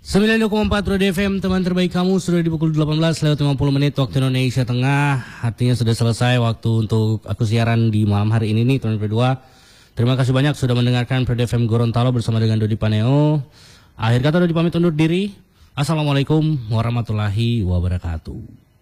92,4 Radio FM, teman terbaik kamu sudah di pukul 18:50 waktu Indonesia Tengah. Artinya sudah selesai waktu untuk aku siaran di malam hari ini nih teman berdua. Terima kasih banyak sudah mendengarkan Radio FM Gorontalo bersama dengan Dodi Paneo. Akhir kata Dodi pamit undur diri. Assalamualaikum warahmatullahi wabarakatuh.